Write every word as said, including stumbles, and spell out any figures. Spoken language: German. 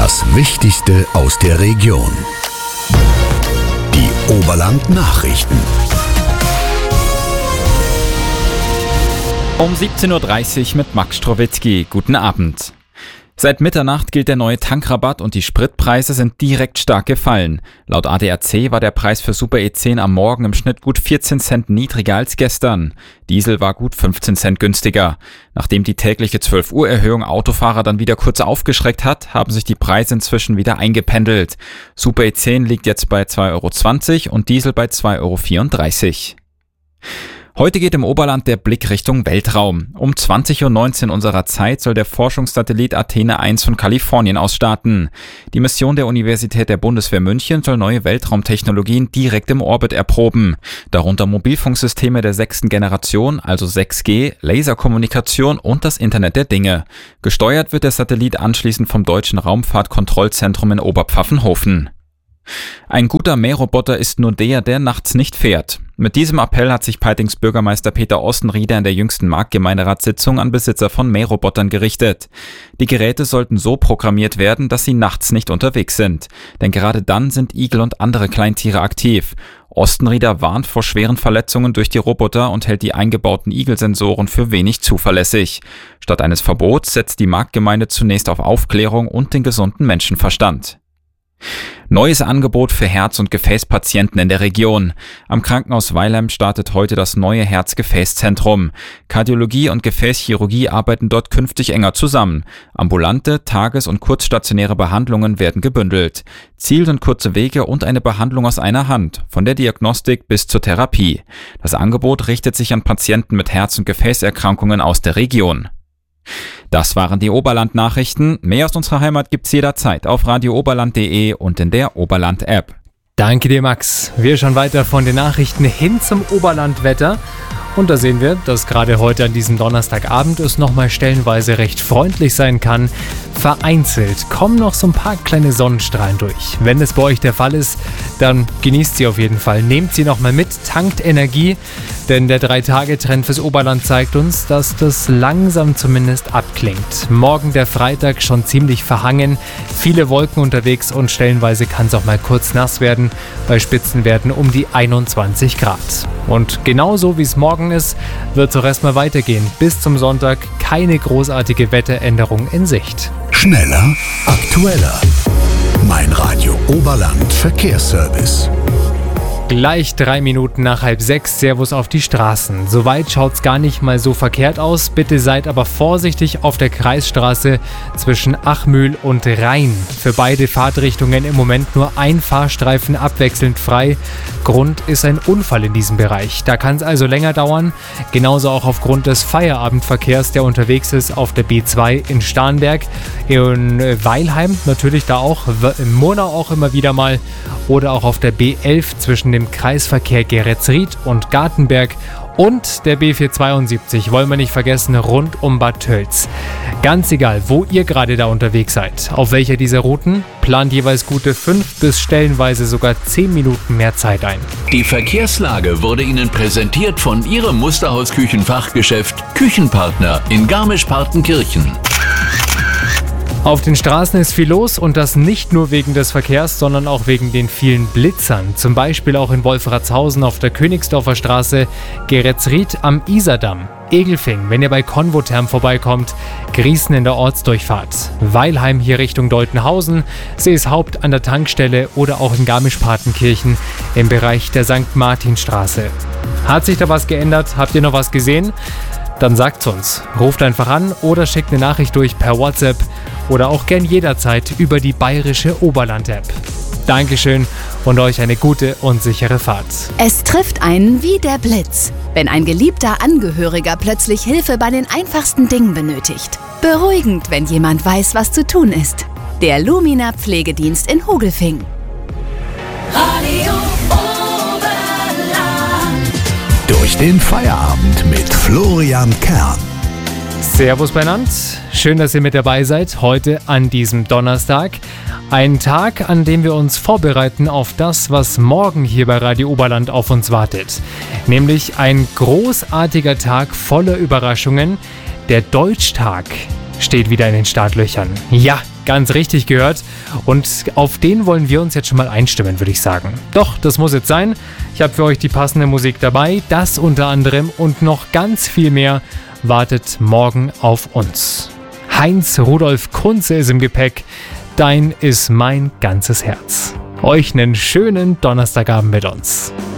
Das Wichtigste aus der Region. Die Oberland-Nachrichten. Um siebzehn Uhr dreißig mit Max Strowitzki. Guten Abend. Seit Mitternacht gilt der neue Tankrabatt und die Spritpreise sind direkt stark gefallen. Laut A D A C war der Preis für Super E zehn am Morgen im Schnitt gut vierzehn Cent niedriger als gestern. Diesel war gut fünfzehn Cent günstiger. Nachdem die tägliche zwölf Uhr Erhöhung Autofahrer dann wieder kurz aufgeschreckt hat, haben sich die Preise inzwischen wieder eingependelt. Super E zehn liegt jetzt bei zwei Euro zwanzig und Diesel bei zwei Euro vierunddreißig. Heute geht im Oberland der Blick Richtung Weltraum. Um zwanzig Uhr neunzehn unserer Zeit soll der Forschungssatellit Athena eins von Kalifornien aus starten. Die Mission der Universität der Bundeswehr München soll neue Weltraumtechnologien direkt im Orbit erproben. Darunter Mobilfunksysteme der sechsten Generation, also sechs G, Laserkommunikation und das Internet der Dinge. Gesteuert wird der Satellit anschließend vom Deutschen Raumfahrtkontrollzentrum in Oberpfaffenhofen. Ein guter Mähroboter ist nur der, der nachts nicht fährt. Mit diesem Appell hat sich Peitings Bürgermeister Peter Ostenrieder in der jüngsten Marktgemeinderatssitzung an Besitzer von Mährobotern gerichtet. Die Geräte sollten so programmiert werden, dass sie nachts nicht unterwegs sind. Denn gerade dann sind Igel und andere Kleintiere aktiv. Ostenrieder warnt vor schweren Verletzungen durch die Roboter und hält die eingebauten Igelsensoren für wenig zuverlässig. Statt eines Verbots setzt die Marktgemeinde zunächst auf Aufklärung und den gesunden Menschenverstand. Neues Angebot für Herz- und Gefäßpatienten in der Region. Am Krankenhaus Weilheim startet heute das neue Herz-Gefäß-Zentrum. Kardiologie und Gefäßchirurgie arbeiten dort künftig enger zusammen. Ambulante, tages- und kurzstationäre Behandlungen werden gebündelt. Ziel sind kurze Wege und eine Behandlung aus einer Hand, von der Diagnostik bis zur Therapie. Das Angebot richtet sich an Patienten mit Herz- und Gefäßerkrankungen aus der Region. Das waren die Oberland-Nachrichten. Mehr aus unserer Heimat gibt's jederzeit auf radio oberland punkt de und in der Oberland-App. Danke dir, Max. Wir schauen weiter von den Nachrichten hin zum Oberlandwetter. Und da sehen wir, dass gerade heute an diesem Donnerstagabend es nochmal stellenweise recht freundlich sein kann. Vereinzelt kommen noch so ein paar kleine Sonnenstrahlen durch. Wenn es bei euch der Fall ist, dann genießt sie auf jeden Fall. Nehmt sie nochmal mit, tankt Energie, denn der drei Tage Trend fürs Oberland zeigt uns, dass das langsam zumindest abklingt. Morgen der Freitag schon ziemlich verhangen, viele Wolken unterwegs und stellenweise kann es auch mal kurz nass werden, bei Spitzenwerten um die einundzwanzig Grad. Und genauso wie es morgen ist, wird es auch erstmal weitergehen. Bis zum Sonntag keine großartige Wetteränderung in Sicht. Schneller, aktueller. Mein Radio Oberland Verkehrsservice. Gleich drei Minuten nach halb sechs, Servus auf die Straßen. Soweit schaut's gar nicht mal so verkehrt aus. Bitte seid aber vorsichtig auf der Kreisstraße zwischen Achmühl und Rhein. Für beide Fahrtrichtungen im Moment nur ein Fahrstreifen abwechselnd frei. Grund ist ein Unfall in diesem Bereich. Da kann es also länger dauern. Genauso auch aufgrund des Feierabendverkehrs, der unterwegs ist auf der B zwei in Starnberg. In Weilheim natürlich da auch, in Murnau auch immer wieder mal. Oder auch auf der B elf zwischen dem Kreisverkehr Geretsried und Gartenberg und der B vierhundertzweiundsiebzig, wollen wir nicht vergessen, rund um Bad Tölz. Ganz egal, wo ihr gerade da unterwegs seid, auf welcher dieser Routen, plant jeweils gute fünf bis stellenweise sogar zehn Minuten mehr Zeit ein. Die Verkehrslage wurde Ihnen präsentiert von Ihrem Musterhaus-Küchenfachgeschäft Küchenpartner in Garmisch-Partenkirchen. Auf den Straßen ist viel los und das nicht nur wegen des Verkehrs, sondern auch wegen den vielen Blitzern. Zum Beispiel auch in Wolfratshausen auf der Königsdorfer Straße, Geretsried am Isardamm, Egelfing, wenn ihr bei Konvotherm vorbeikommt, Griesen in der Ortsdurchfahrt, Weilheim hier Richtung Deutenhausen, Seeshaupt an der Tankstelle oder auch in Garmisch-Partenkirchen im Bereich der Sankt Martinstraße. Hat sich da was geändert? Habt ihr noch was gesehen? Dann sagt's uns. Ruft einfach an oder schickt eine Nachricht durch per WhatsApp oder auch gern jederzeit über die bayerische Oberland-App. Dankeschön und euch eine gute und sichere Fahrt. Es trifft einen wie der Blitz, wenn ein geliebter Angehöriger plötzlich Hilfe bei den einfachsten Dingen benötigt. Beruhigend, wenn jemand weiß, was zu tun ist. Der Lumina Pflegedienst in Hogelfing. Radio Durch den Feierabend mit Florian Kern. Servus benannt. Schön, dass ihr mit dabei seid, heute an diesem Donnerstag. Ein Tag, an dem wir uns vorbereiten auf das, was morgen hier bei Radio Oberland auf uns wartet. Nämlich ein großartiger Tag voller Überraschungen. Der Deutschtag steht wieder in den Startlöchern. Ja, Ganz richtig gehört. Und auf den wollen wir uns jetzt schon mal einstimmen, würde ich sagen. Doch, das muss jetzt sein. Ich habe für euch die passende Musik dabei. Das unter anderem und noch ganz viel mehr wartet morgen auf uns. Heinz Rudolf Kunze ist im Gepäck. Dein ist mein ganzes Herz. Euch einen schönen Donnerstagabend mit uns.